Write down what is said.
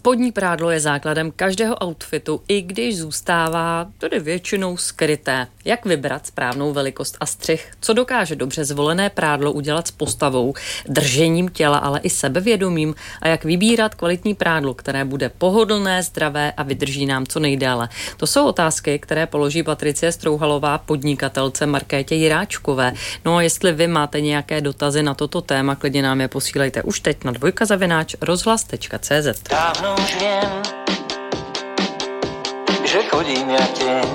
Spodní prádlo je základem každého outfitu, i když zůstává tedy většinou skryté. Jak vybrat správnou velikost a střih? Co dokáže dobře zvolené prádlo udělat s postavou, držením těla, ale i sebevědomím? A jak vybírat kvalitní prádlo, které bude pohodlné, zdravé a vydrží nám co nejdéle? To jsou otázky, které položí Patricie Strouhalová podnikatelce Markétě Jiráčkové. No a jestli vy máte nějaké dotazy na toto téma, klidně nám je posílejte už teď na dvojka@rozhlas.cz. Dávno už vím, že chodím jak tě.